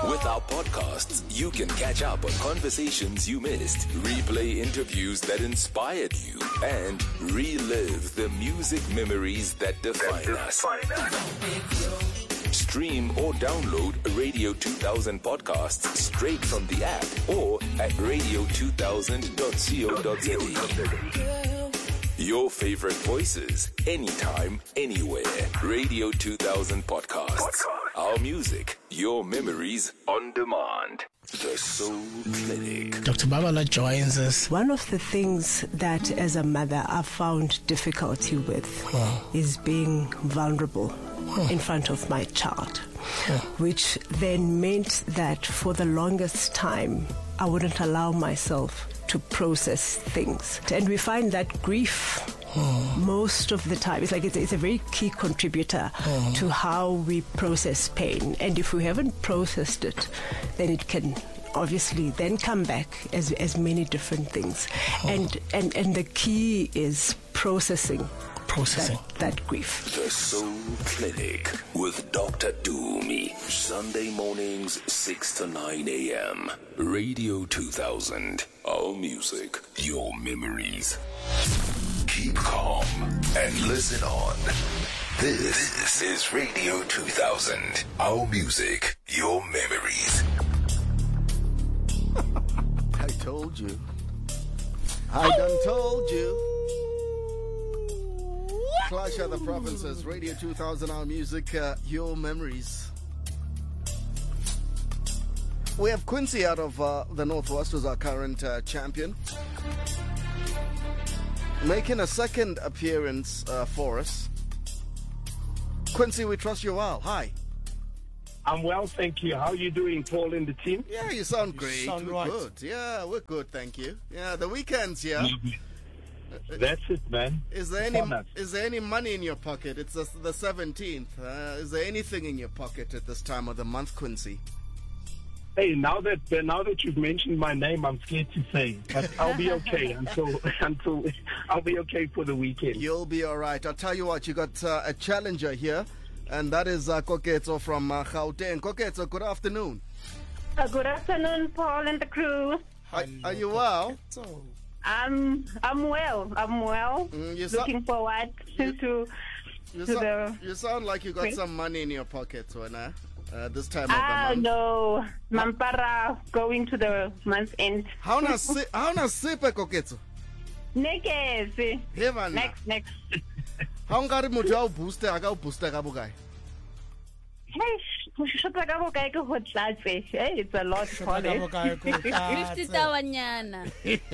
With our podcasts, you can catch up on conversations you missed, replay interviews that inspired you, and relive the music memories that define us. Stream or download Radio 2000 podcasts straight from the app or at radio2000.co.za. Your favorite voices, anytime, anywhere. Radio 2000 podcasts. Our music, your memories on demand. The Soul Clinic. Dr. Babala joins us. One of the things that as a mother I've found difficulty with is being vulnerable in front of my child, which then meant that for the longest time I wouldn't allow myself to process things. And we find that grief most of the time, it's a very key contributor to how we process pain. And if we haven't processed it, then it can obviously then come back as many different things. And the key is processing that grief. The Soul Clinic with Dr. Dumi. Sunday mornings, 6 to 9 a.m. Radio 2000. Our music, your memories. Keep calm and listen on. This is Radio 2000. Our music, your memories. I told you. I done told you. Clash of the Provinces, Radio 2000, our music, your memories. We have Quincy out of the Northwest, who's our current champion, making a second appearance for us. Quincy, we trust you well. Hi. I'm well, thank you. How are you doing, Paul and the team? Yeah, you sound great. Sound we're right. good. Yeah, we're good, thank you. Yeah, the weekend's here. That's it, man. Is there any money in your pocket? It's the 17th. Is there anything in your pocket at this time of the month, Quincy? Hey, now that you've mentioned my name, I'm scared to say, but I'll be okay until I'll be okay for the weekend. You'll be all right. I'll tell you what, you got a challenger here, and that is Koketso from Gauteng. Koketso, good afternoon. Good afternoon, Paul and the crew. Are you well? I'm well. Looking forward to the. You sound like you got some money in your pocket, Wena. This time of the month. No, Mampara going to the month end. How na sipe Koketso? Next. How ngari motho a o booster ka bokae? Hey, it's a lot for it. 50,000.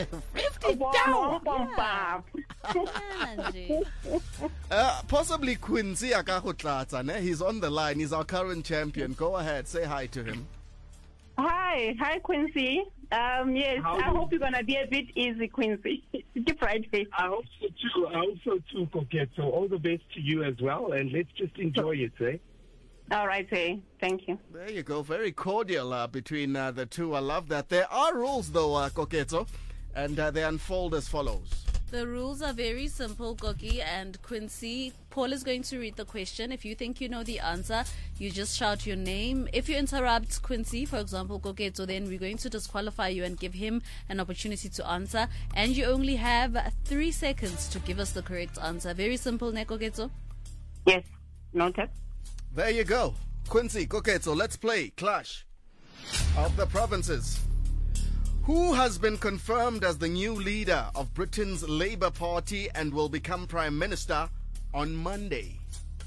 50,000. Possibly Quincy Akahotlatsa. He's on the line. He's our current champion. Go ahead. Say hi to him. Hi, Quincy. Yes, I hope you're gonna be a bit easy, Quincy. Keep right face. I hope so too, Koketso. All the best to you as well, and let's just enjoy it, eh? All right, thank you. There you go. Very cordial between the two. I love that. There are rules, though, Koketso, and they unfold as follows. The rules are very simple, Goki and Quincy. Paul is going to read the question. If you think you know the answer, you just shout your name. If you interrupt Quincy, for example, Koketso, then we're going to disqualify you and give him an opportunity to answer. And you only have 3 seconds to give us the correct answer. Very simple, ne, Koketso? Yes, noted. There you go. Quincy, Koketso, let's play Clash of the Provinces. Who has been confirmed as the new leader of Britain's Labour Party and will become Prime Minister on Monday?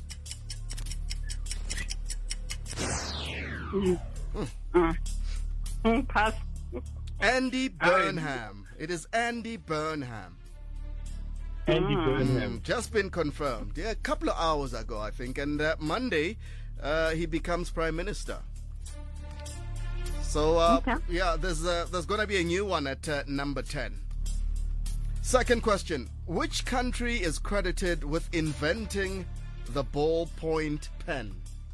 Pass. Andy Burnham. It is Andy Burnham. Andy Burnham. Just been confirmed. Yeah, a couple of hours ago, I think. And Monday, he becomes Prime Minister. So, yeah, there's going to be a new one at number 10. Second question. Which country is credited with inventing the ballpoint pen?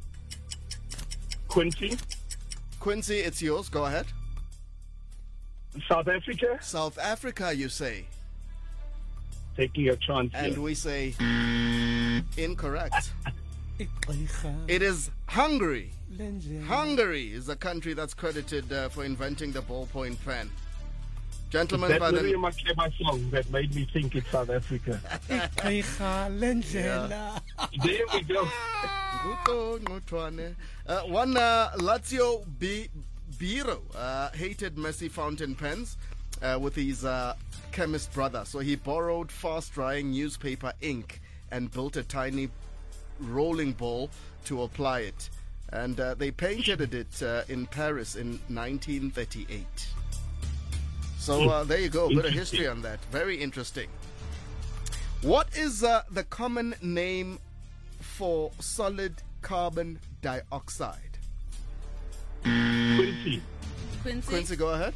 Quincy, it's yours. Go ahead. South Africa. South Africa, you say. Taking a chance here. And we say incorrect. It is Hungary. Hungary is a country that's credited for inventing the ballpoint pen. Gentlemen, That's by the very much my song that made me think it's South Africa. There we go. One Lazio Biro hated messy fountain pens with his chemist brother. So he borrowed fast-drying newspaper ink and built a tiny rolling ball to apply it. And they painted it in Paris in 1938. So there you go, a bit of history on that. Very interesting. What is the common name for solid carbon dioxide? Quincy. Quincy, go ahead.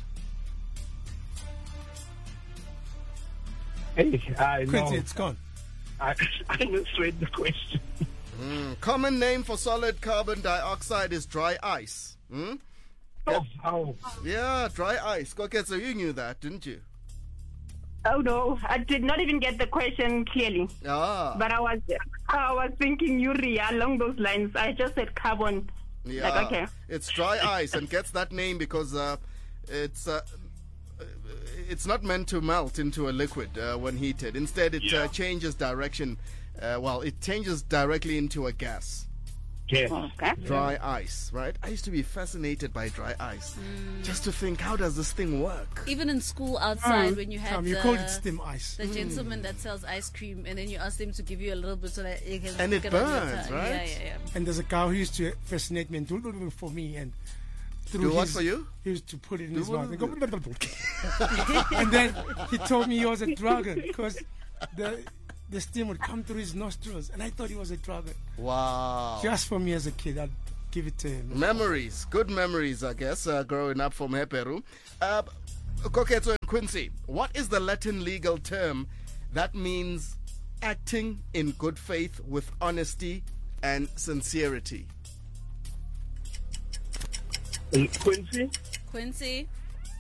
Hey, I know. Quincy, it's gone. I misread the question. Common name for solid carbon dioxide is dry ice. Oh. Yeah, dry ice. So you knew that, didn't you? Oh no, I did not even get the question clearly. Ah. But I was thinking urea along those lines. I just said carbon. Yeah. Like, okay. It's dry ice and gets that name because it's not meant to melt into a liquid when heated. Instead, it changes direction. It changes directly into a gas. Yes. Okay. Dry ice, right? I used to be fascinated by dry ice. Just to think, how does this thing work? Even in school outside, when you had You called it steam ice. the gentleman that sells ice cream, and then you ask them to give you a little bit so that you can And it get on your burns, tongue. right? Yeah. And there's a guy who used to fascinate me and do for me. And through Do what his- for you? He used to put it in his mouth and go. And then he told me he was a drugger because the steam would come through his nostrils, and I thought he was a drugger. Wow. Just for me as a kid, I'd give it to him. Memories, good memories, I guess, growing up from Peru. Koketso and Quincy, what is the Latin legal term that means acting in good faith with honesty and sincerity? Quincy?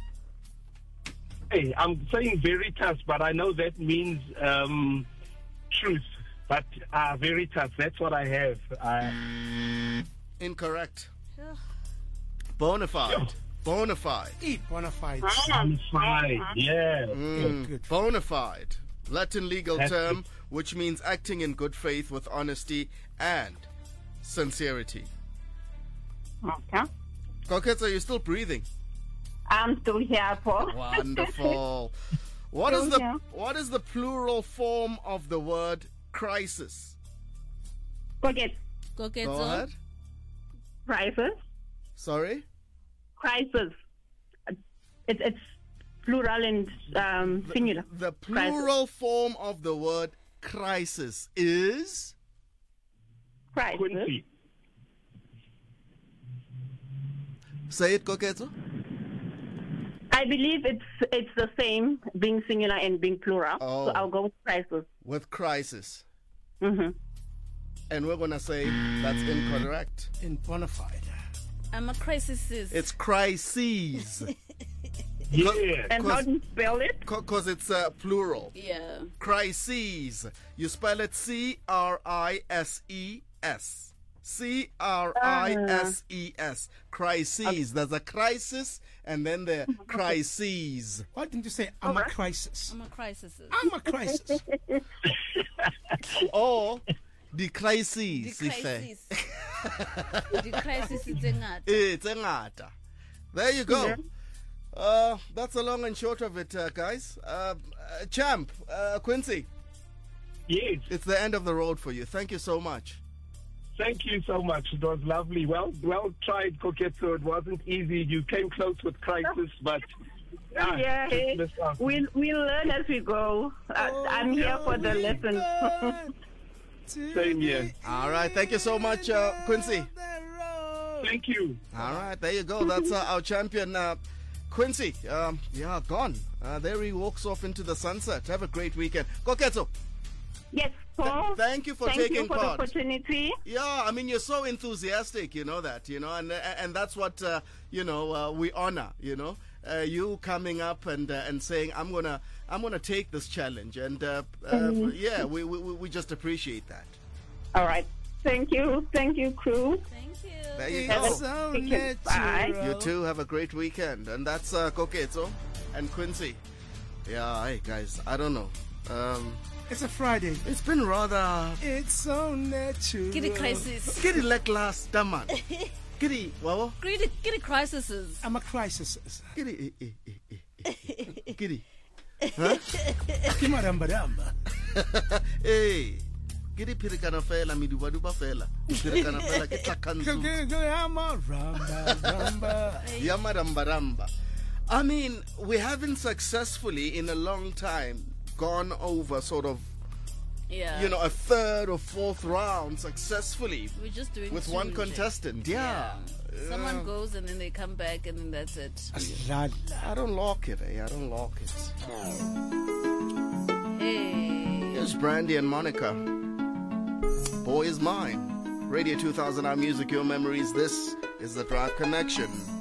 Hey, I'm saying veritas, but I know that means truth. But veritas, that's what I have. Incorrect. Bona fide. Bona fide. Bona fide. Fine. Yeah. Good. Bona fide. Latin legal That's term which means acting in good faith with honesty and sincerity. Okay. Koketso, you're still breathing. I'm still here, Paul. Wonderful. What is the plural form of the word crisis? Go ahead. Go ahead. Crisis. Sorry? Crisis. It's plural and singular. The plural form of the word crisis is? Crisis. Quincy. Say it, Koketso. I believe it's the same, being singular and being plural. Oh. So I'll go with crisis. With crisis. Mm-hmm. And we're going to say that's incorrect. In bona fide. I'm a crisis. It's crises. Yeah. And how do you spell it? Because it's plural. Yeah. Crises. You spell it C-R-I-S-E-S. C-R-I-S-E-S. Crises. There's a crisis and then the crises. Why didn't you say I'm a crisis? I'm a crisis. I'm a crisis. Or the crises. The crisis. The crisis is ngata. It's a ngata. There you go. That's the long and short of it, guys. Champ, Quincy. Yes. It's the end of the road for you. Thank you so much. Thank you so much. It was lovely. Well tried, Koketso. It wasn't easy. You came close with crisis, but Yeah, we'll learn as we go. I'm here for the lesson. Same here. All right. Thank you so much, Quincy. Thank you. All right. There you go. That's our champion, Quincy. Gone. There he walks off into the sunset. Have a great weekend. Koketso. Yes, Paul. Thank you for Thank taking you for part. the opportunity. Yeah, I mean, you're so enthusiastic, you know that, and that's what, we honor, you coming up and saying, I'm gonna take this challenge. And, we just appreciate that. All right. Thank you, crew. Thank you. There you It's go. so Bye. natural. You too have a great weekend. And that's Koketso and Quincy. Yeah, hey guys, I don't know. It's a Friday. It's been rather It's so natural. Get a crisis. Get it like last man. Get it, wow. Get a crises. I'm a crisis. Get it, get it. Huh? Kimaramba. Hey, get it pirikana fela miduba fela. Pirikana fela ke tlakanzu. Yamaramba. I mean, we haven't successfully in a long time gone over sort of, Yeah. you know, a third or fourth round successfully We're just doing with two one nje. contestant. Yeah. Someone goes and then they come back and then that's it. I don't like it, I don't like it. Hey. Here's Brandy and Monica. Boy is Mine. Radio 2000, our music, your memories. This is the Drive Connection.